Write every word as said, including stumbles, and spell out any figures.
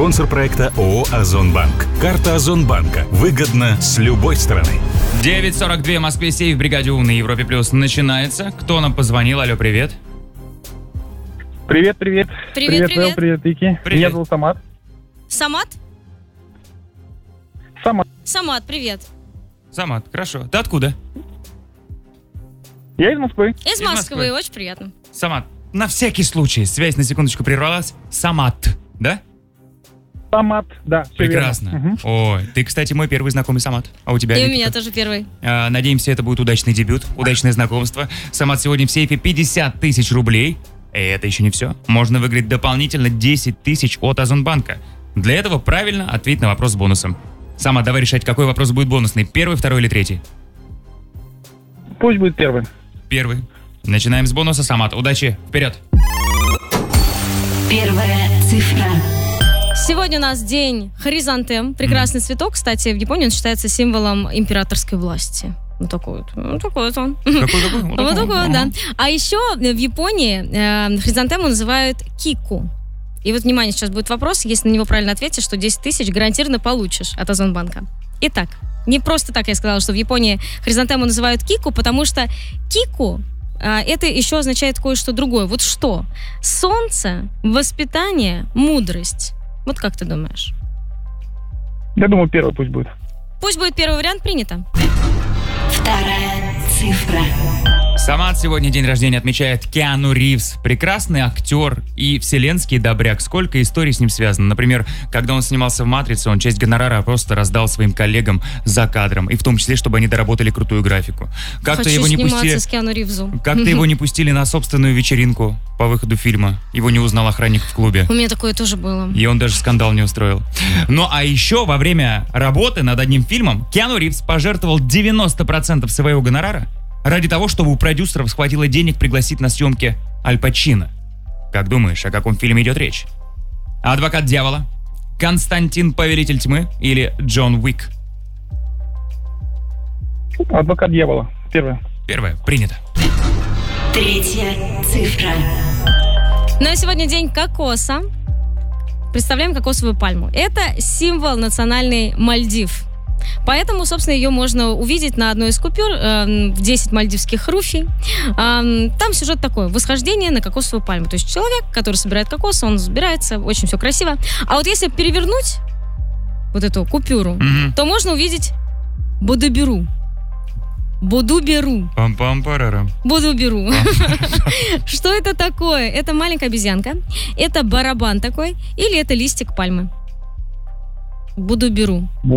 Спонсор проекта ООО «Озонбанк». Карта Озонбанка. Выгодно с любой стороны. девять сорок два в Москве, сейф в бригаде У на Европе Плюс начинается. Кто нам позвонил? Алло, привет. Привет, привет. Привет, привет. Вэл, привет, Вики. Привет. Меня зовут Самат. Самат? Самат. Самат, привет. Самат, хорошо. Ты откуда? Я из Москвы. Из, Из Москвы. Москвы. Очень приятно. Самат, на всякий случай, связь на секундочку прервалась. Самат, да? Самат, да, все Прекрасно. верно. Мгм. Ой, ты, кстати, мой первый знакомый Самат. А у тебя? И у Никита? меня тоже первый. А, надеемся, это будет удачный дебют, удачное знакомство. Самат, сегодня в сейфе пятьдесят тысяч рублей. И это еще не все. Можно выиграть дополнительно десять тысяч от Озонбанка. Для этого правильно ответь на вопрос с бонусом. Самат, давай решать, какой вопрос будет бонусный. Первый, второй или третий? Пусть будет первый. Первый. Начинаем с бонуса. Самат, удачи. Вперед. Первая цифра. Сегодня у нас день хризантем. Прекрасный цветок. Кстати, в Японии он считается символом императорской власти. Вот такой вот. Вот такой вот он. Какой-какой? Вот такой вот, да. А еще в Японии э, хризантему называют кику. И вот, внимание, сейчас будет вопрос. Если на него правильно ответишь, что десять тысяч гарантированно получишь от Озонбанка. Итак, не просто так я сказала, что в Японии хризантему называют кику, потому что кику а, это еще означает кое-что другое. Вот что? Солнце, воспитание, мудрость. Вот как ты думаешь? Я думаю, первый пусть будет. Пусть будет первый вариант, принято. Вторая цифра. Самат сегодня день рождения отмечает Киану Ривз. Прекрасный актер и вселенский добряк. Сколько историй с ним связано. Например, когда он снимался в «Матрице», он часть гонорара просто раздал своим коллегам за кадром. И в том числе, чтобы они доработали крутую графику. Как-то Хочу его не сниматься пустили... с Киану Ривзом. Как-то его не пустили на собственную вечеринку по выходу фильма. Его не узнал охранник в клубе. У меня такое тоже было. И он даже скандал не устроил. Ну а еще во время работы над одним фильмом Киану Ривз пожертвовал девяносто процентов своего гонорара ради того, чтобы у продюсеров схватило денег пригласить на съемки Аль Пачино. Как думаешь, о каком фильме идет речь? «Адвокат дьявола», «Константин, повелитель тьмы» или «Джон Уик»? Адвокат дьявола. Первый. Первое. Принято. Третья цифра. Ну а сегодня день кокоса. Представляем кокосовую пальму. Это символ национальной Мальдив. Поэтому, собственно, ее можно увидеть на одной из купюр э, в десять мальдивских руфий. Э, там сюжет такой: восхождение на кокосовую пальму. То есть человек, который собирает кокосы, он собирается, очень все красиво. А вот если перевернуть вот эту купюру, Мгм. то можно увидеть Будуберу. Будуберу. Пам-пам-парарам. Будуберу. Что это такое? Это маленькая обезьянка, это барабан такой, или это листик пальмы? Будуберу.